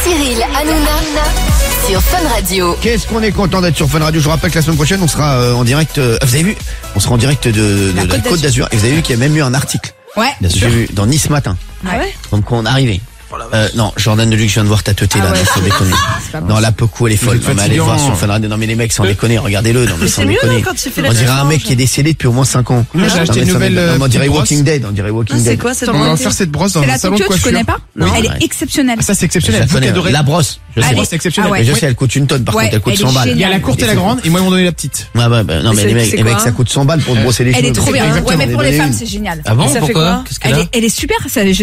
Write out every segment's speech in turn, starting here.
Cyril Hanouna sur Fun Radio. Qu'est-ce qu'on est content d'être sur Fun Radio. Je vous rappelle que la semaine prochaine, on sera en direct. Vous avez vu? On sera en direct de la Côte d'Azur. Et vous avez vu qu'il y a même eu un article. Ouais. J'ai vu dans Nice Matin. Ah ouais? Comme quoi on est arrivé. Non, Jordan Deluxe, je viens de voir ta teuté là, non, faut déconner. Non, la Pocou, elle est folle. Non, mais allez voir sur Fun Radio. Non, mais les mecs, sans déconner, regardez-le. Non, mais sans déconner. On dirait un mec qui est décédé depuis au moins 5 ans. Moi, j'ai acheté une nouvelle. On dirait Walking Dead. On dirait Walking Dead. C'est quoi cette On va faire cette brosse dans un salon de coiffure. Tu connais pas? Oui. Elle est exceptionnelle. Ça, c'est exceptionnel. Je la connais. La brosse. Je sais. La brosse, c'est exceptionnel. Mais je sais, elle coûte une tonne. Par contre, elle coûte 100 balles. Il y a la courte et la grande, et moi, ils m'ont donné la petite. Ouais, non, mais les mecs, ça coûte 100 balles pour te brosser les cheveux. Elle est trop bien. Ouais, mais pour les femmes, c'est génial. Ah bon? Pourquoi? Elle est super.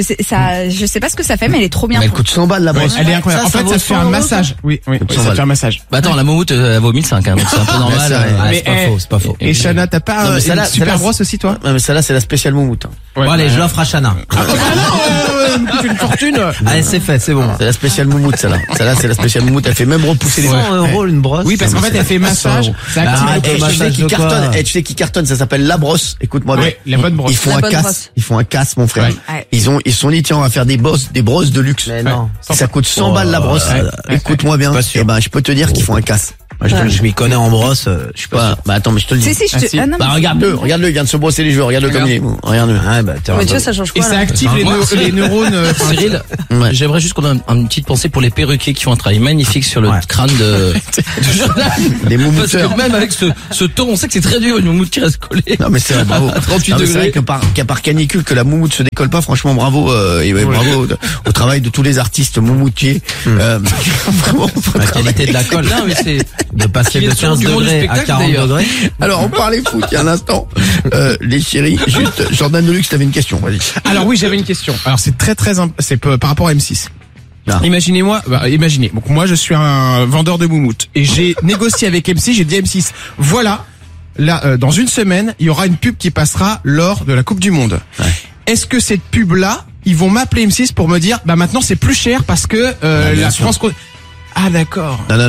Je sais pas ce que ça fait, mais elle est trop bien. Elle coûte 100 balles la brosse. Elle est incroyable. En fait, ça fait un massage. Oui, ça fait un massage. Bah attends, la moumoute, elle vaut 1005, donc c'est un peu normal. C'est pas faux. Et Chana, t'as pas une super brosse aussi, toi? Non, mais celle-là, c'est la spéciale moumoute. Bon, allez, je l'offre à Chana. Elle me coûte une fortune. Allez, c'est fait, c'est bon. C'est la spéciale moumoute, celle-là. Celle-là, c'est la spéciale moumoute. Elle fait même repousser les 100 euros une brosse. Oui, parce qu'en fait, elle fait massage. Ça active tu sais qui cartonne, ça s'appelle La Brosse. Écoute-moi bien. La bonne brosse. Ils font un casse, mon frère. Ils se sont dit, tiens, on va faire des brosses de luxe. Mais non. Ça coûte 100 balles la brosse. Écoute-moi bien. Eh ben, je peux te dire qu'ils font un casse. Je m'y connais en brosse, je suis pas. Bah attends, mais je te le dis. Si. Bah regarde-le, il vient de se brosser les cheveux, regarde-le comme il est. Regarde-le. Ah bah mais tu vois, ça change quoi? Et ça active les neurones. Cyril, j'aimerais juste qu'on ait une petite pensée pour les perruquiers qui font un travail magnifique sur le crâne de Jordan. Les moumouteurs. Parce que même avec ce ton, on sait que c'est très dur une moumoute qui reste collée. Non mais c'est vrai, bravo. 38 degrés. C'est vrai qu'à part canicule que la moumoute se décolle pas, franchement bravo bravo au travail de tous les artistes moumoutiers. Vraiment la qualité de la colle. Non mais c'est de passer de 15 degrés à 40 degrés. Alors on parlait foot il y a un instant. Les chéris, juste Jordan Deluxe, t'avais une question, vas-y. Alors oui, j'avais une question. Alors c'est c'est par rapport à M6. Imaginez. Donc moi je suis un vendeur de moumoute et j'ai négocié avec M6, j'ai dit M6, voilà, là dans une semaine, il y aura une pub qui passera lors de la Coupe du Monde. Ouais. Est-ce que cette pub là, ils vont m'appeler M6 pour me dire bah maintenant c'est plus cher parce que la France. Ah d'accord. Non.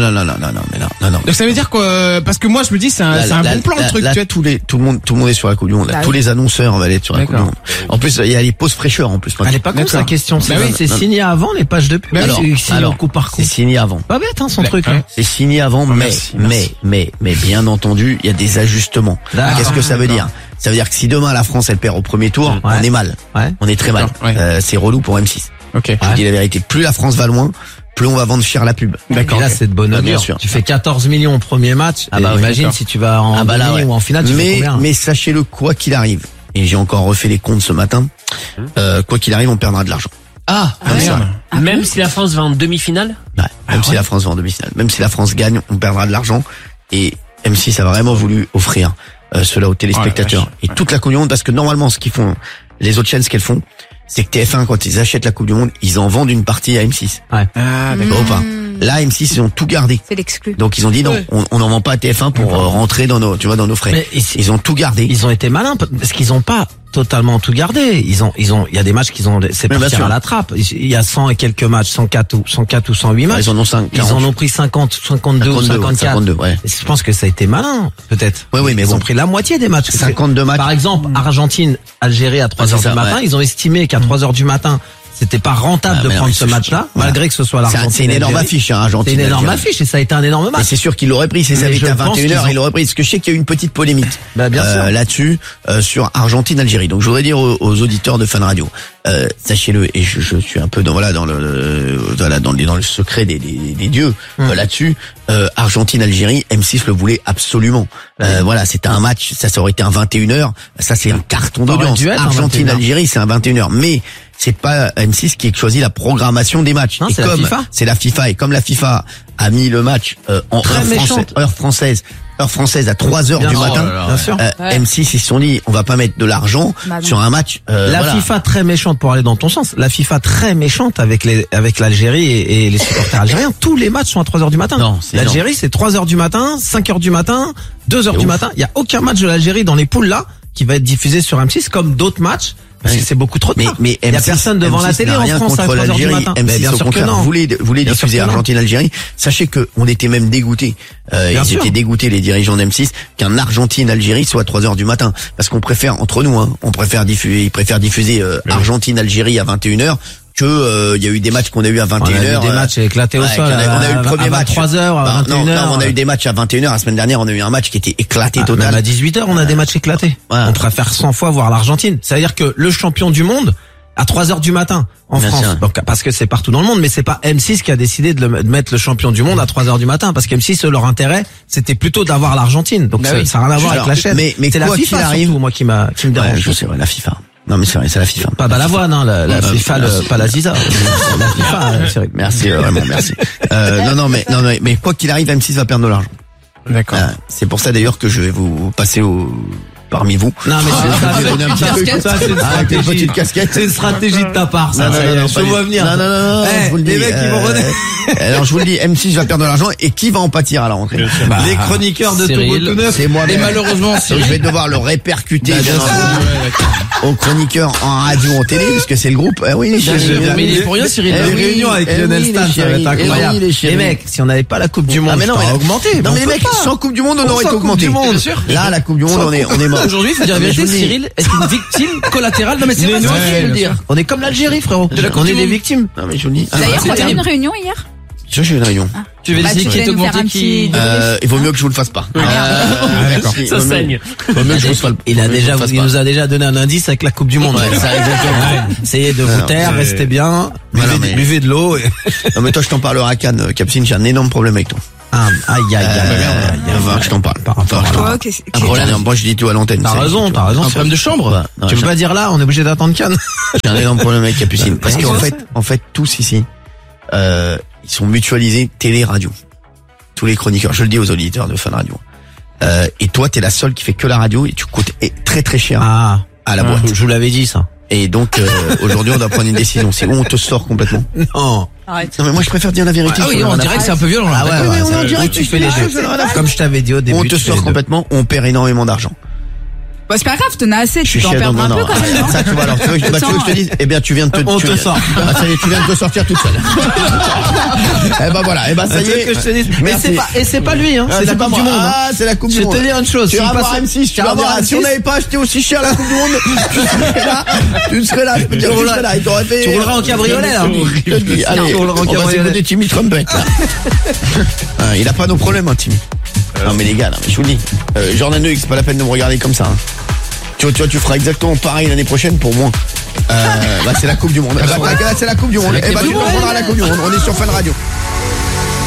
Donc ça veut dire que parce que moi je me dis c'est un bon plan le truc. Là, tout le monde est sur la Coupe du Monde. Tous les annonceurs vont être sur la Coupe du Monde. En plus il y a les pauses fraîcheurs en plus. Elle est pas con sa question. C'est signé avant les pages de pub. Alors coup par coup. C'est signé avant. Pas bête son truc. C'est signé avant, mais bien entendu il y a des ajustements. Qu'est-ce que ça veut dire? Ça veut dire que si demain la France elle perd au premier tour, on est mal. On est très mal. C'est relou pour M6. Ok. Je vous dis la vérité. Plus la France va loin, plus on va vendre cher la pub. D'accord. Et là, c'est de bonne augure. Bien sûr. Tu fais 14 millions au premier match. Imagine si tu vas en demi ou en finale, tu fais combien? Mais sachez-le, quoi qu'il arrive. Et j'ai encore refait les comptes ce matin. Quoi qu'il arrive, on perdra de l'argent. Même si la France va en demi-finale? Ouais. Même si la France va en demi-finale. Même si la France gagne, on perdra de l'argent. Et M6 a vraiment voulu offrir cela aux téléspectateurs. Et toute la Coupe du Monde, parce que normalement, ce qu'ils font, les autres chaînes, ce qu'elles font, c'est que TF1, quand ils achètent la Coupe du Monde, ils en vendent une partie à M6. Ouais. Ah, d'accord. Pas. Là, M6, ils ont tout gardé. C'est l'exclu. Donc, ils ont dit non, on n'en vend pas à TF1 pour rentrer dans nos frais. Mais ils ont tout gardé. Ils ont été malins, parce qu'ils ont pas totalement tout gardé. Il y a des matchs c'est partir à la trappe. Il y a 100 et quelques matchs, 104 ou 108 matchs. Ils en ont 5. Ils en ont pris 50, 52 ou 54. 52, Je pense que ça a été malin, peut-être. Oui, mais ils ont pris la moitié des matchs. 52 matchs. Par exemple, Argentine, Algérie à 3h du matin, ils ont estimé qu'à 3h du matin, c'était pas rentable de prendre ce match-là, malgré que ce soit l'Argentine. C'est une énorme affiche, Argentine. C'est une énorme affiche et ça a été un énorme match. Et c'est sûr qu'il l'aurait pris, si ça avait été à 21h, il l'aurait pris. Parce que je sais qu'il y a eu une petite polémique là-dessus, sur Argentine-Algérie. Donc je voudrais dire aux auditeurs de Fun Radio, sachez-le, et je suis un peu dans le secret des dieux là-dessus. Argentine-Algérie, M6 le voulait absolument. Voilà, c'était un match, ça aurait été un 21h, ça c'est un carton d'audience. Argentine-Algérie, c'est un 21h, mais c'est pas M6 qui a choisi la programmation des matchs. Non, et comme c'est la FIFA, et comme la FIFA a mis le match en heure française à 3h du matin, M6 ils se sont dit on va pas mettre de l'argent sur un match. FIFA très méchante, pour aller dans ton sens. La FIFA très méchante avec l'Algérie et les supporters algériens. Tous les matchs sont à 3h du matin. L'Algérie c'est 3h du matin, 5h du matin, 2h du matin. Il y a aucun match de l'Algérie dans les poules là qui va être diffusé sur M6 comme d'autres matchs. Parce que c'est beaucoup trop tard. Mais il y a personne devant la télé en France à 3h du matin. M6 au contraire voulait diffuser Argentine-Algérie. Sachez que on était même dégoûtés. Ils étaient dégoûtés, les dirigeants d'M6, qu'un Argentine-Algérie soit à 3h du matin. Parce qu'on préfère, entre nous, ils préfèrent diffuser Argentine-Algérie à 21h. que il y a eu des matchs qu'on a eu à 21h. On a eu des matchs éclatés au sol. On a eu le premier match 3h, à 21h. Non, on a eu des matchs à 21h. La semaine dernière, on a eu un match qui était éclaté total. Même à 18h, on a des matchs éclatés. Ouais. On préfère 100 fois voir l'Argentine. C'est-à-dire que le champion du monde à 3h du matin en France. Donc, parce que c'est partout dans le monde, mais c'est pas M6 qui a décidé de mettre le champion du monde à 3h du matin, parce qu'M6, leur intérêt, c'était plutôt d'avoir l'Argentine. Donc ça n'a rien à voir avec la chaîne. Mais c'est la FIFA surtout, moi, qui me dérange. Je sais, la FIFA. Non mais c'est vrai, c'est la FIFA. Pas Balavoine, hein, la FIFA, pas la Ziza. La FIFA, c'est vrai. Merci, vraiment, merci. Non, mais quoi qu'il arrive, M6 va perdre de l'argent. D'accord. C'est pour ça d'ailleurs que je vais vous passer parmi vous. Non mais c'est une petite casquette. C'est une stratégie de ta part, ça. Je vois venir. Non. Les mecs qui vont renaître. Alors je vous le dis, M6 va perdre de l'argent et qui va en pâtir à la rentrée? Les chroniqueurs de Togo tout neuf. C'est moi. Et malheureusement, je vais devoir le répercuter aux chroniqueurs en radio, en télé, parce que c'est le groupe. Oui, mais il est pour rien, Cyril. Les réunions avec Lionel Stan, ça va être incroyable. Les mecs, si on n'avait pas la Coupe du Monde, on aurait augmenté. Non mais les mecs, sans Coupe du Monde, on aurait été augmenté. Là, la Coupe du Monde, on est mort. Aujourd'hui, il faut dire la vérité, Cyril est une victime collatérale. Non mais c'est pas ça que je veux le dire. On est comme l'Algérie, frérot. On est des victimes. Non mais je vous dis. D'ailleurs, tu as eu une réunion hier? J'ai eu une réunion. Tu veux essayer qui est augmenté qui... Il vaut mieux que je vous le fasse pas. D'accord. Ça saigne. Il vaut mieux que je vous le fasse pas. Il nous a déjà donné un indice avec la Coupe du Monde. Ça, exactement. Essayez de vous taire, restez bien, buvez de l'eau. Non mais toi je t'en parlerai à Cannes, Capsine, j'ai un énorme problème avec toi. Aïe. Je t'en parle. Un problème. Moi je dis tout à l'antenne. T'as raison. Un problème de chambre. Tu peux pas dire là, on est obligé d'attendre Cannes. J'ai un énorme problème avec Capucine. Parce qu'en fait, tous ici, ils sont mutualisés télé-radio. Tous les chroniqueurs. Je le dis aux auditeurs de Fun Radio. Et toi, t'es la seule qui fait que la radio et tu coûtes très très cher à la boîte. Je vous l'avais dit ça. Et donc aujourd'hui, on doit prendre une décision. C'est où on te sort complètement. Non. Arrête. Non mais moi je préfère dire la vérité. Ah oui, on dirait que c'est un peu violent là. On dirait que tu fais les jeux. Comme je t'avais dit au début. On te sort complètement. On perd énormément d'argent. Bah, c'est pas grave, t'en as assez, tu peux en perdre un peu quand même. Ça, tu vois, alors, tu veux que je te dise? Eh bien, tu viens de te, on te sort. Ça y est, tu viens de te sortir toute seule. Eh ben voilà, ça y est. Que je te dise. Mais c'est pas lui, hein. C'est la Coupe du Monde. Ah, c'est la Coupe du Monde. Je te dis une chose. Tu vas voir M6, tu vas voir. Si on n'avait pas acheté aussi cher la Coupe du Monde, tu serais là, je peux dire, tu serais là. Il t'aurait fait. Tu rouleras en cabriolet, là. Allez, on va s'écouter Timmy Trumpet, là. Il a pas nos problèmes, hein, Timmy. Non mais les gars, je vous le dis, Jordan X, c'est pas la peine de me regarder comme ça. Hein. Tu vois, tu feras exactement pareil l'année prochaine pour moi. C'est la Coupe du Monde. C'est la Coupe du Monde. Nous on prendra la Coupe du Monde. On est sur Fun Radio.